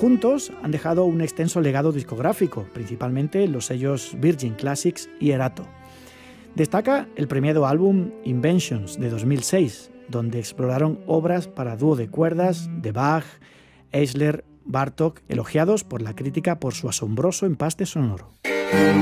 juntos han dejado un extenso legado discográfico, principalmente en los sellos Virgin Classics y Erato. Destaca el premiado álbum Inventions de 2006, donde exploraron obras para dúo de cuerdas de Bach, Eisler, Bartók, elogiados por la crítica por su asombroso empaste sonoro.